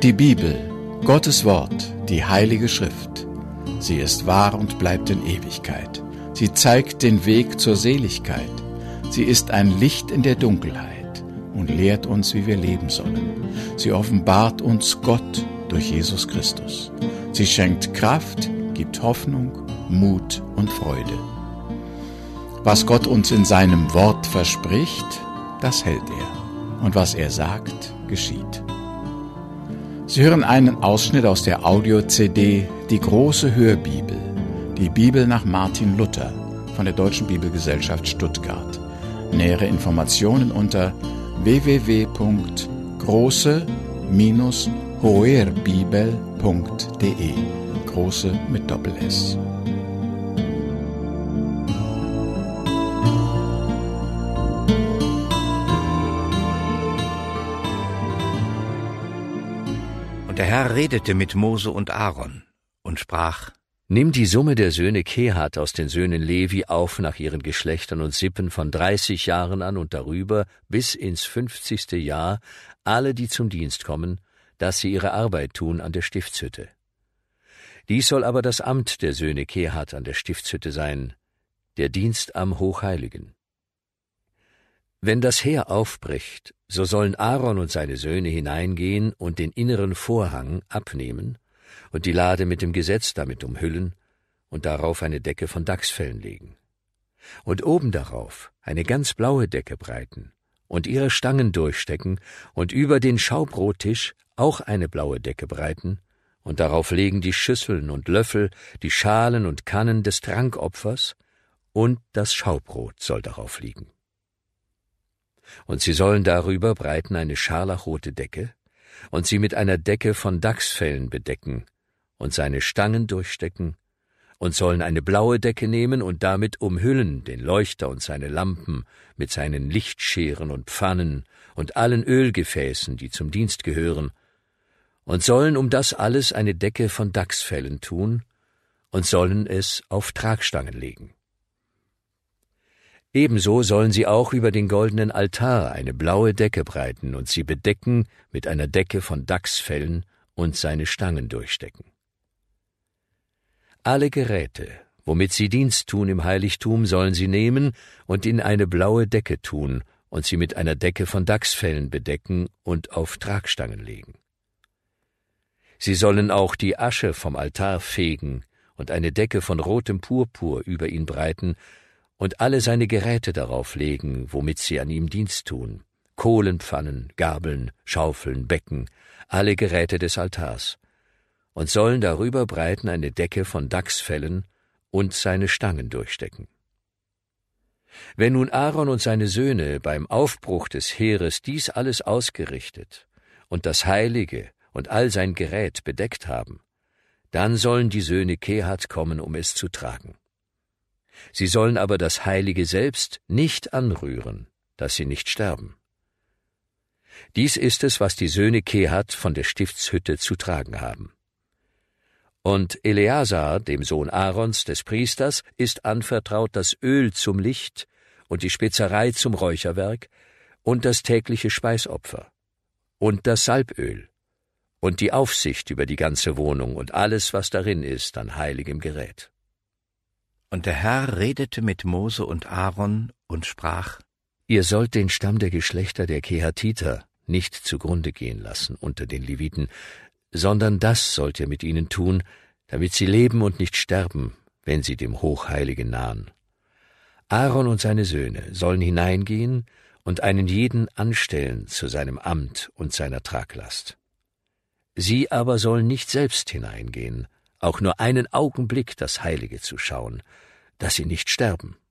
Die Bibel, Gottes Wort, die Heilige Schrift. Sie ist wahr und bleibt in Ewigkeit. Sie zeigt den Weg zur Seligkeit. Sie ist ein Licht in der Dunkelheit und lehrt uns, wie wir leben sollen. Sie offenbart uns Gott durch Jesus Christus. Sie schenkt Kraft, gibt Hoffnung, Mut und Freude. Was Gott uns in seinem Wort verspricht, das hält er. Und was er sagt, geschieht. Sie hören einen Ausschnitt aus der Audio-CD Die große Hörbibel, die Bibel nach Martin Luther von der Deutschen Bibelgesellschaft Stuttgart. Nähere Informationen unter www.große-hoerbibel.de. Große mit Doppel-S. Und der Herr redete mit Mose und Aaron und sprach: Nimm die Summe der Söhne Kehat aus den Söhnen Levi auf nach ihren Geschlechtern und Sippen von 30 Jahren an und darüber bis ins 50. Jahr, alle, die zum Dienst kommen, dass sie ihre Arbeit tun an der Stiftshütte. Dies soll aber das Amt der Söhne Kehat an der Stiftshütte sein, der Dienst am Hochheiligen. Wenn das Heer aufbricht, so sollen Aaron und seine Söhne hineingehen und den inneren Vorhang abnehmen und die Lade mit dem Gesetz damit umhüllen und darauf eine Decke von Dachsfellen legen. Und oben darauf eine ganz blaue Decke breiten und ihre Stangen durchstecken und über den Schaubrottisch auch eine blaue Decke breiten und darauf legen die Schüsseln und Löffel, die Schalen und Kannen des Trankopfers und das Schaubrot soll darauf liegen. Und sie sollen darüber breiten eine scharlachrote Decke und sie mit einer Decke von Dachsfellen bedecken und seine Stangen durchstecken und sollen eine blaue Decke nehmen und damit umhüllen den Leuchter und seine Lampen mit seinen Lichtscheren und Pfannen und allen Ölgefäßen, die zum Dienst gehören, und sollen um das alles eine Decke von Dachsfellen tun und sollen es auf Tragstangen legen. Ebenso sollen sie auch über den goldenen Altar eine blaue Decke breiten und sie bedecken mit einer Decke von Dachsfellen und seine Stangen durchstecken. Alle Geräte, womit sie Dienst tun im Heiligtum, sollen sie nehmen und in eine blaue Decke tun und sie mit einer Decke von Dachsfellen bedecken und auf Tragstangen legen. Sie sollen auch die Asche vom Altar fegen und eine Decke von rotem Purpur über ihn breiten und alle seine Geräte darauf legen, womit sie an ihm Dienst tun: Kohlenpfannen, Gabeln, Schaufeln, Becken, alle Geräte des Altars, und sollen darüber breiten eine Decke von Dachsfellen und seine Stangen durchstecken. Wenn nun Aaron und seine Söhne beim Aufbruch des Heeres dies alles ausgerichtet und das Heilige und all sein Gerät bedeckt haben, dann sollen die Söhne Kehat kommen, um es zu tragen. Sie sollen aber das Heilige selbst nicht anrühren, dass sie nicht sterben. Dies ist es, was die Söhne Kehat von der Stiftshütte zu tragen haben. Und Eleazar, dem Sohn Aarons, des Priesters, ist anvertraut das Öl zum Licht und die Spezerei zum Räucherwerk und das tägliche Speisopfer und das Salböl und die Aufsicht über die ganze Wohnung und alles, was darin ist an heiligem Gerät. Und der Herr redete mit Mose und Aaron und sprach: Ihr sollt den Stamm der Geschlechter der Kehatiter nicht zugrunde gehen lassen unter den Leviten, sondern das sollt ihr mit ihnen tun, damit sie leben und nicht sterben, wenn sie dem Hochheiligen nahen. Aaron und seine Söhne sollen hineingehen und einen jeden anstellen zu seinem Amt und seiner Traglast. Sie aber sollen nicht selbst hineingehen, auch nur einen Augenblick das Heilige zu schauen, dass sie nicht sterben.